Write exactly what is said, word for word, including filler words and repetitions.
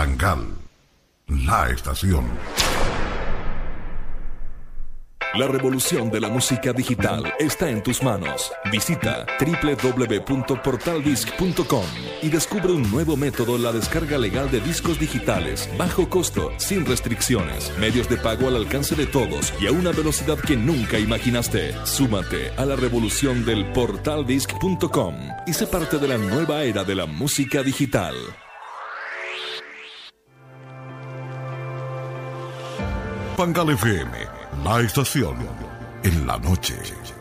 Bancal, la estación. La revolución de la música digital está en tus manos. Visita doble u doble u doble u punto portal disc punto com y descubre un nuevo método en la descarga legal de discos digitales, bajo costo, sin restricciones, medios de pago al alcance de todos y a una velocidad que nunca imaginaste. Súmate a la revolución del portal disc punto com y sé parte de la nueva era de la música digital. Bancal F M, la estación en la noche.